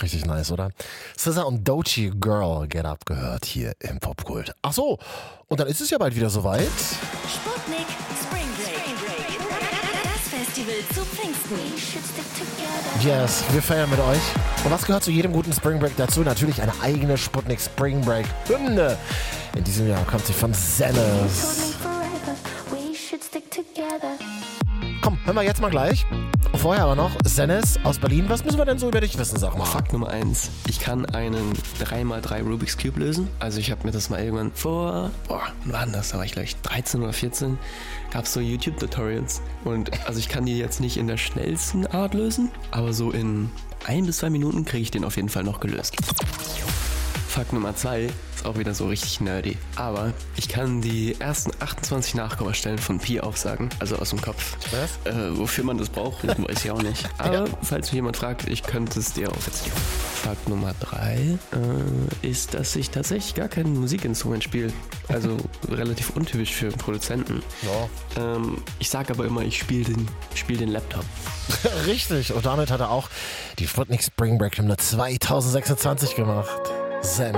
Richtig nice, oder? SZA und Doechii Girl Get Up gehört hier im Popkult. Ach so, und dann ist es ja bald wieder soweit. Sputnik Spring Break. Das Festival zu Pfingsten. Yes, wir feiern mit euch. Und was gehört zu jedem guten Spring Break dazu? Natürlich eine eigene Sputnik Spring Break Hymne. In diesem Jahr kommt sie von Zennis. Komm, hören wir jetzt mal gleich. Vorher aber noch, Zennis aus Berlin. Was müssen wir denn so über dich wissen, sag mal? Fakt Nummer 1. Ich kann einen 3x3 Rubik's Cube lösen. Also ich habe mir das mal irgendwann wann war das? Da war ich gleich 13 oder 14. Gab es so YouTube-Tutorials. Und also ich kann die jetzt nicht in der schnellsten Art lösen, aber so in 1 bis 2 Minuten kriege ich den auf jeden Fall noch gelöst. Fakt Nummer 2 ist auch wieder so richtig nerdy. Aber ich kann die ersten 28 Nachkommastellen von Pi aufsagen, also aus dem Kopf. Was? Wofür man das braucht, weiß ich auch nicht. Aber falls mich jemand fragt, ich könnte es dir auch erzählen. Fakt Nummer 3 ist, dass ich tatsächlich gar kein Musikinstrument spiele. Also relativ untypisch für Produzenten. Ja. Ich sage aber immer, ich spiele den Laptop. Richtig. Und damit hat er auch die Sputnik Spring Break Hymne 2026 gemacht. Zen.